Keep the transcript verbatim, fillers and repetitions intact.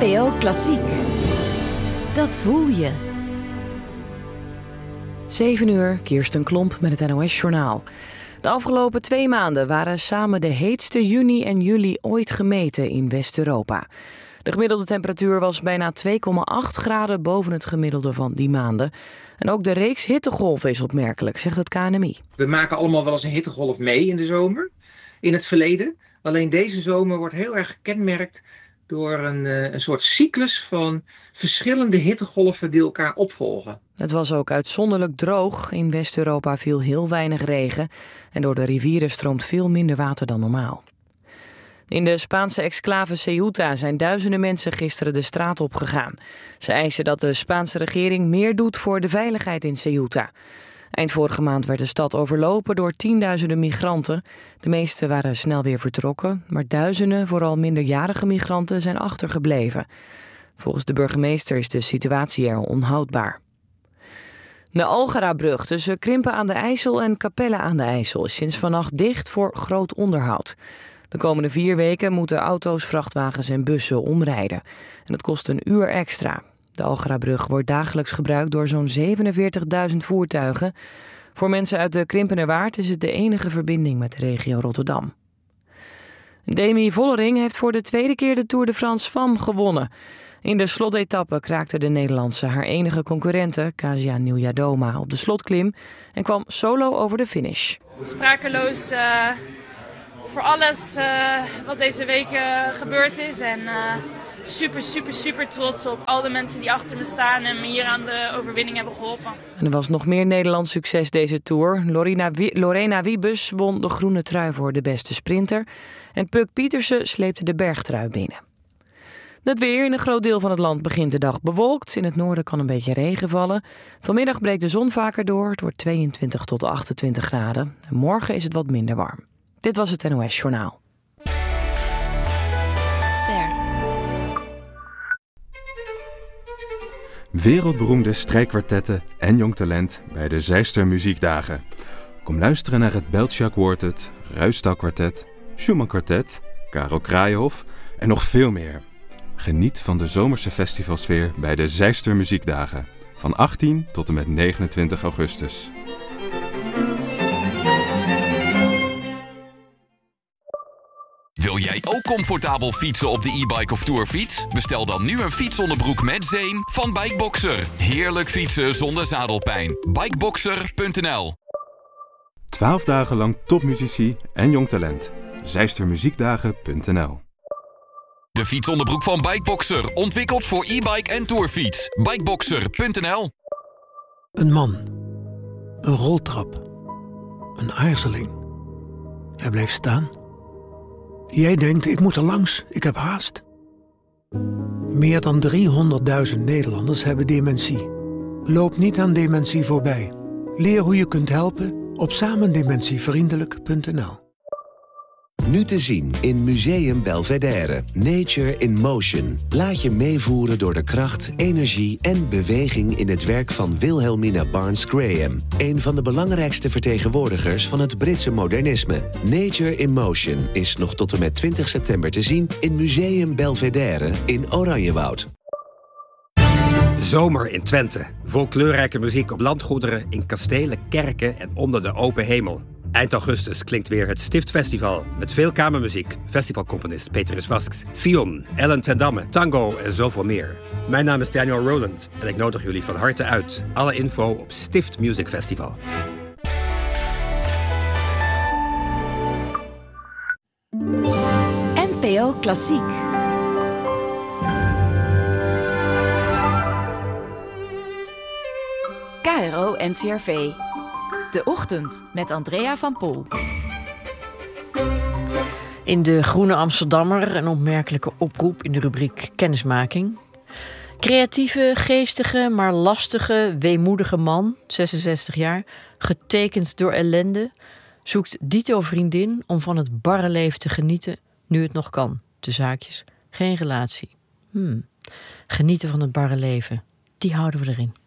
N P O Klassiek. Dat voel je. zeven uur, Kirsten Klomp met het N O S-journaal. De afgelopen twee maanden waren samen de heetste juni en juli ooit gemeten in West-Europa. De gemiddelde temperatuur was bijna twee komma acht graden boven het gemiddelde van die maanden. En ook de reeks hittegolven is opmerkelijk, zegt het K N M I. We maken allemaal wel eens een hittegolf mee in de zomer, in het verleden. Alleen deze zomer wordt heel erg gekenmerkt door een, een soort cyclus van verschillende hittegolven die elkaar opvolgen. Het was ook uitzonderlijk droog. In West-Europa viel heel weinig regen en door de rivieren stroomt veel minder water dan normaal. In de Spaanse exclave Ceuta zijn duizenden mensen gisteren de straat op gegaan. Ze eisen dat de Spaanse regering meer doet voor de veiligheid in Ceuta. Eind vorige maand werd de stad overlopen door tienduizenden migranten. De meeste waren snel weer vertrokken, maar duizenden, vooral minderjarige migranten, zijn achtergebleven. Volgens de burgemeester is de situatie er onhoudbaar. De Algarabrug tussen Krimpen aan de IJssel en Capelle aan de IJssel is sinds vannacht dicht voor groot onderhoud. De komende vier weken moeten auto's, vrachtwagens en bussen omrijden. En dat kost een uur extra. De Algarabrug wordt dagelijks gebruikt door zo'n zevenenveertigduizend voertuigen. Voor mensen uit de Krimpenerwaard is het de enige verbinding met de regio Rotterdam. Demi Vollering heeft voor de tweede keer de Tour de France Femmes gewonnen. In de slotetappe kraakte de Nederlandse haar enige concurrente, Kasia Nieuwjadoma, op de slotklim en kwam solo over de finish. Sprakeloos uh, voor alles uh, wat deze week uh, gebeurd is en uh, super, super, super trots op al de mensen die achter me staan en me hier aan de overwinning hebben geholpen. En er was nog meer Nederlands succes deze Tour. Lorena, Lorena Wiebes won de groene trui voor de beste sprinter en Puk Pietersen sleepte de bergtrui binnen. Het weer in een groot deel van het land begint de dag bewolkt. In het noorden kan een beetje regen vallen. Vanmiddag breekt de zon vaker door. Het wordt tweeëntwintig tot achtentwintig graden. En morgen is het wat minder warm. Dit was het N O S-journaal. Ster. Wereldberoemde strijkkwartetten en jong talent bij de Zijster Muziekdagen. Kom luisteren naar het Beltschak Quartet, Ruisdael Kwartet, Schumann Kwartet, Karel Kraaienhof en nog veel meer. Geniet van de zomerse festivalsfeer bij de Zijster Muziekdagen. Van achttien tot en met negenentwintig augustus. Wil jij ook comfortabel fietsen op de e-bike of tourfiets? Bestel dan nu een fietsonderbroek met zeem van Bikeboxer. Heerlijk fietsen zonder zadelpijn. Bikeboxer punt n l. Twaalf dagen lang topmuzici en jong talent. Zijster Muziekdagen punt n l. De fietsonderbroek van Bikeboxer. Ontwikkeld voor e-bike en tourfiets. Bikeboxer punt n l. Een man. Een roltrap. Een aarzeling. Hij blijft staan. Jij denkt, ik moet er langs, ik heb haast. Meer dan driehonderdduizend Nederlanders hebben dementie. Loop niet aan dementie voorbij. Leer hoe je kunt helpen op samendementievriendelijk punt n l. Nu te zien in Museum Belvedere. Nature in Motion. Laat je meevoeren door de kracht, energie en beweging in het werk van Wilhelmina Barnes Graham. Een van de belangrijkste vertegenwoordigers van het Britse modernisme. Nature in Motion is nog tot en met twintig september te zien in Museum Belvedere in Oranjewoud. Zomer in Twente. Vol kleurrijke muziek op landgoederen, in kastelen, kerken en onder de open hemel. Eind augustus klinkt weer het Stiftfestival met veel kamermuziek, festivalcomponist Petrus Vasks, Fion, Ellen ten Damme, tango en zoveel meer. Mijn naam is Daniel Rowland en ik nodig jullie van harte uit. Alle info op Stift Music Festival. N P O Klassiek. K R O N C R V. De Ochtend met Andrea van Poel. In de Groene Amsterdammer een opmerkelijke oproep in de rubriek Kennismaking. Creatieve, geestige, maar lastige, weemoedige man, zesenzestig jaar, getekend door ellende, zoekt dito vriendin om van het barre leven te genieten, nu het nog kan. De zaakjes, geen relatie. Hmm. Genieten van het barre leven, die houden we erin.